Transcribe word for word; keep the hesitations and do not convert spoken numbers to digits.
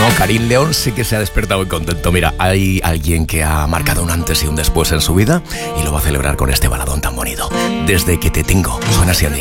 No, Karim León sí que se ha despertado muy contento. Mira, hay alguien que ha marcado un antes y un después en su vida y lo va a celebrar con este baladón tan bonito. Desde que te tengo, suena así en Día